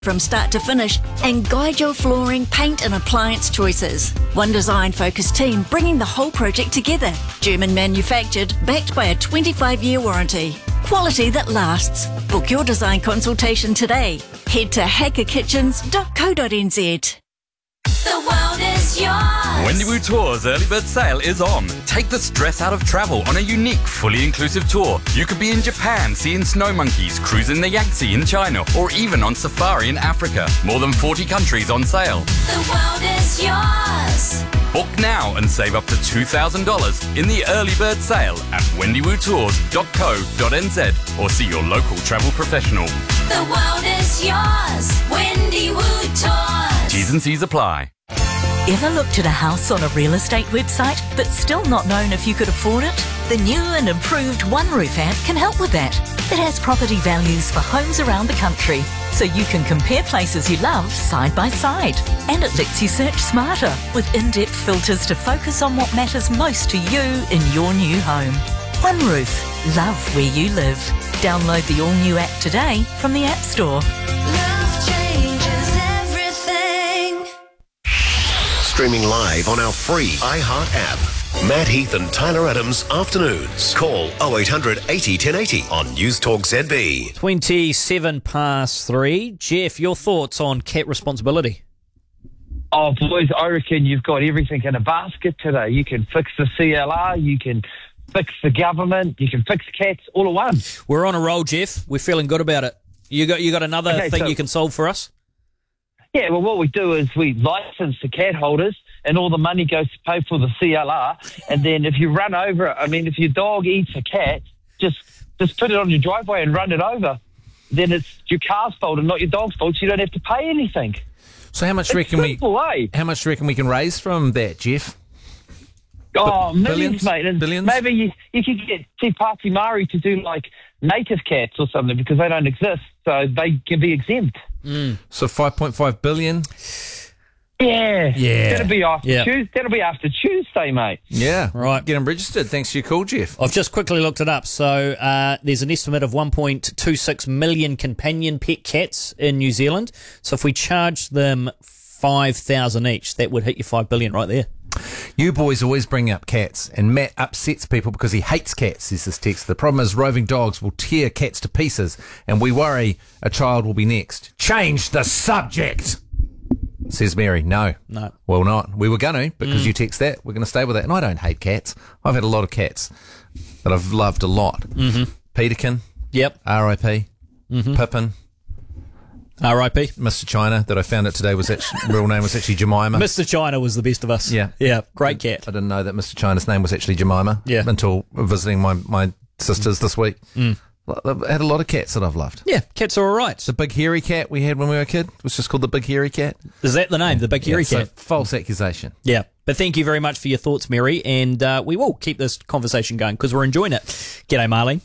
from start to finish and guide your flooring, paint and appliance choices. One design-focused team bringing the whole project together. German manufactured, backed by a 25-year warranty. Quality that lasts. Book your design consultation today. Head to hackerkitchens.co.nz. The world is yours. Wendy Tours Early Bird Sale is on. Take the stress out of travel on a unique, fully inclusive tour. You could be in Japan seeing snow monkeys, cruising the Yangtze in China, or even on safari in Africa. More than 40 countries on sale. The world is yours. Book now and save up to $2,000 in the Early Bird Sale at wendywoodtours.co.nz or see your local travel professional. The world is yours. Wendy Wood Tours. T's and C's apply. Ever looked at a house on a real estate website but still not known if you could afford it? The new and improved One Roof app can help with that. It has property values for homes around the country, so you can compare places you love side by side. And it lets you search smarter with in-depth filters to focus on what matters most to you in your new home. One Roof. Love where you live. Download the all-new app today from the App Store. Love changes everything. Streaming live on our free iHeart app. Matt Heath and Tyler Adams afternoons. Call 0800 80 1080 on News Talk ZB. 3:27. Jeff, your thoughts on cat responsibility? Oh, boys, I reckon you've got everything in a basket today. You can fix the CLR, you can fix the government, you can fix cats all at once. We're on a roll, Jeff. We're feeling good about it. You got another thing you can solve for us? Yeah, well, what we do is we license the cat holders and all the money goes to pay for the CLR. And then if you run over it, I mean, if your dog eats a cat, just put it on your driveway and run it over. Then it's your car's fault and not your dog's fault, so you don't have to pay anything. So how much do you reckon we can raise from that, Jeff? Oh, millions, mate. And billions? maybe you could get Te Pāti Māori to do like native cats or something because they don't exist, so they can be exempt. So 5.5 billion? Yeah. That'll be after Tuesday, mate. Yeah. Right. Get them registered. Thanks for your call, Jeff. I've just quickly looked it up. So there's an estimate of 1.26 million companion pet cats in New Zealand. So if we charge them $5,000 each, that would hit you $5 billion right there. You boys always bring up cats, and Matt upsets people because he hates cats, says this text. The problem is roving dogs will tear cats to pieces, and we worry a child will be next. Change the subject, says Mary. No. Well, not. We were going to, because you text that. We're going to stay with that. And I don't hate cats. I've had a lot of cats that I've loved a lot. Mm-hmm. Peterkin. Yep. R.I.P. Mm-hmm. Pippin. R.I.P. Mr. China, that I found out today was real name was actually Jemima. Mr. China was the best of us. Yeah. Yeah, great cat. I didn't know that Mr. China's name was actually Jemima until visiting my sisters this week. I've had a lot of cats that I've loved. Yeah, cats are all right. The big hairy cat we had when we were a kid was just called the big hairy cat. Is that the name, the big hairy cat? So false accusation. Yeah, but thank you very much for your thoughts, Mary, and we will keep this conversation going because we're enjoying it. G'day, Marlene.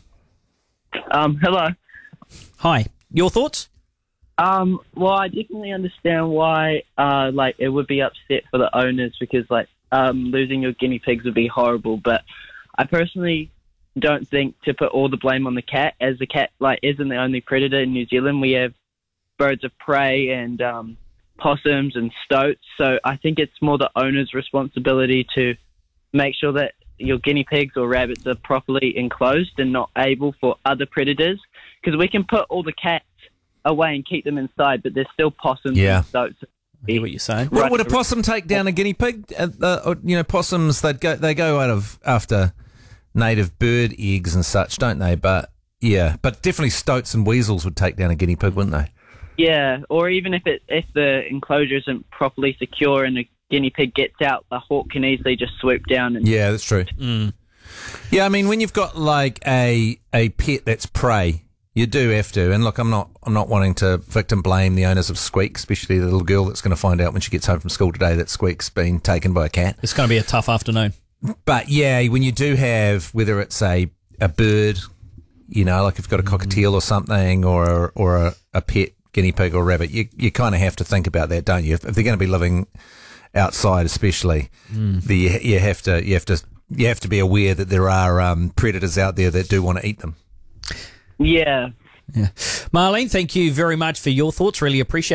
Hello. Hi. Your thoughts? Well, I definitely understand why, it would be upset for the owners because, losing your guinea pigs would be horrible. But I personally don't think to put all the blame on the cat, as the cat, isn't the only predator in New Zealand. We have birds of prey and possums and stoats. So I think it's more the owner's responsibility to make sure that your guinea pigs or rabbits are properly enclosed and not able for other predators. Because we can put all the cats away and keep them inside, but there's still possums and stoats. I hear what you're saying. Would a possum take down a guinea pig? Possums they go after native bird eggs and such, don't they? But definitely stoats and weasels would take down a guinea pig, wouldn't they? Yeah, or even if the enclosure isn't properly secure and a guinea pig gets out, a hawk can easily just swoop down. Yeah, that's true. Yeah, I mean, when you've got a pet that's prey, you do have to, and look, I'm not wanting to victim blame the owners of Squeak, especially the little girl that's going to find out when she gets home from school today that Squeak's been taken by a cat. It's going to be a tough afternoon. But yeah, when you do have, whether it's a bird, like if you've got a cockatiel or something, or a pet guinea pig or rabbit, you kind of have to think about that, don't you? If they're going to be living outside, especially, you have to be aware that there are predators out there that do want to eat them. Yeah, Yeah. Marlene, thank you very much for your thoughts. Really appreciate